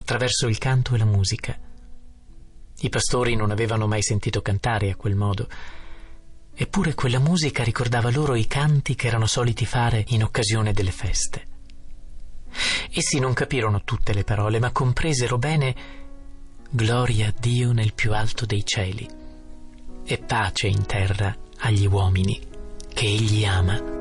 attraverso il canto e la musica. I pastori non avevano mai sentito cantare a quel modo, eppure quella musica ricordava loro i canti che erano soliti fare in occasione delle feste. Essi non capirono tutte le parole, ma compresero bene: gloria a Dio nel più alto dei cieli e pace in terra agli uomini che Egli ama.